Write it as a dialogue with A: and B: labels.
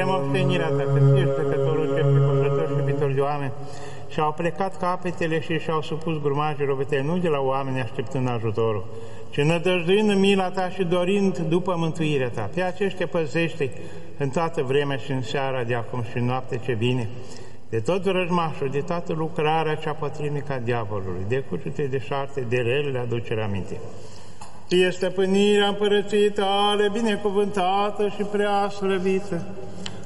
A: spre moștenirea ta, că ți ești trecătorul cel fricoșător și iubitor de oameni. Și au plecat capetele și și-au supus grumajii robitei, nu de la oameni așteptând ajutorul, ci nădăjduind în mila ta și dorind după mântuirea ta. Pe aceștia păzește în toată vremea și în seara de acum și în noapte ce vine, de tot vrăjmașul, de toată lucrarea cea pătrimică a diavolului, de cucete, de șarte, de relele aducere aminte. Ție stăpânirea împărăției tale, binecuvântată și prea slăvită,